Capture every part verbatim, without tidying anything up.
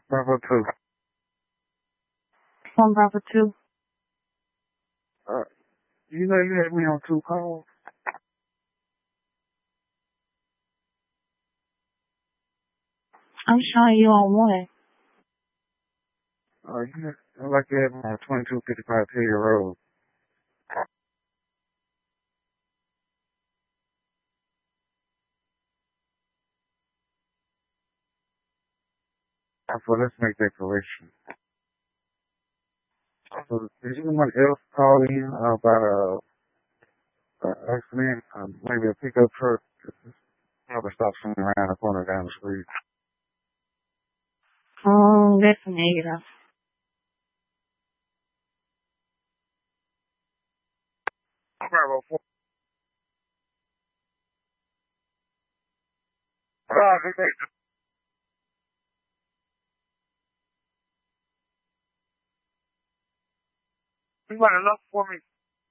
Bravo two. One Bravo two. Uh, you know you had me on two calls. I'm showing you on one. Uh, you know, I like you had me on twenty-two fifty-five Taylor Road. So let's make that correction. So did anyone else call in about a, a accident? Uh, maybe a pickup truck? Probably stop somewhere around the corner down the street. Um, that's negative. Bravo four. Bravo six. You got enough for me?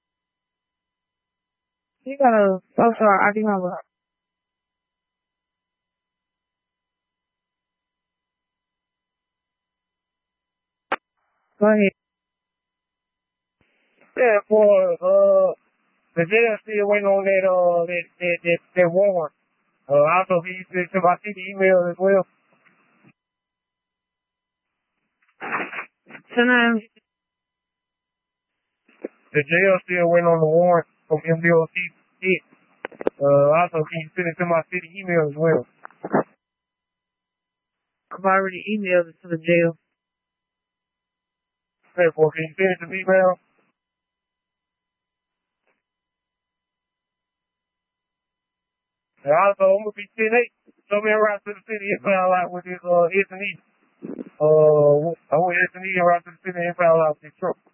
You got a social I D number. Go ahead. Yeah, for uh, the jail still waiting on that uh that that that, that warrant. Uh, also he sent to my city email as well. Tonight. The jail still waiting on the warrant from M D O C. Uh, also he sent it to my city email as well. I've already emailed it to the jail. Therefore, can you send it to me, email? And also, I'm gonna be ten eight. Show me around to the city and found out with this uh S and E. Uh, I went S and E around to the city and found out with this truck.